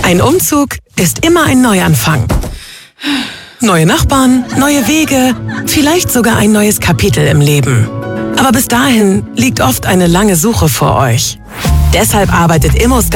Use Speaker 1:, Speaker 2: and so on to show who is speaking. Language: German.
Speaker 1: Ein Umzug ist immer ein Neuanfang. Neue Nachbarn, neue Wege, vielleicht sogar ein neues Kapitel im Leben. Aber bis dahin liegt oft eine lange Suche vor euch. Deshalb arbeitet ImmoScout